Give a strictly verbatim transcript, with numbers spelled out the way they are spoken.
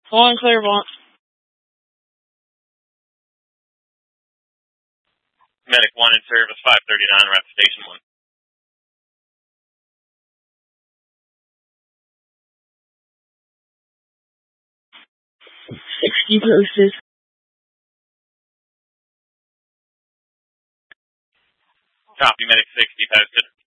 One Clairvont. Medic one in service, five thirty-nine, we're at station one. Sixty posted. Copy, Medic sixty posted.